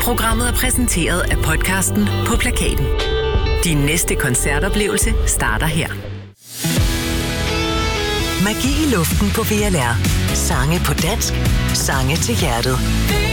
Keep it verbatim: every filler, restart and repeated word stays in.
Programmet er præsenteret af podcasten På Plakaten. Din næste koncertoplevelse starter her. Magi i luften på V L R. Sange på dansk. Sange til hjertet.